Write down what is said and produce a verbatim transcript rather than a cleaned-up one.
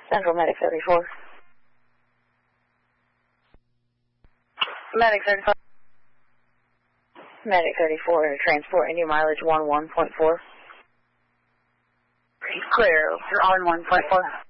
Central Medic thirty-four. Medic thirty-four. Medic thirty-four, transport, India mileage one one point four. Clear, you're on one point four.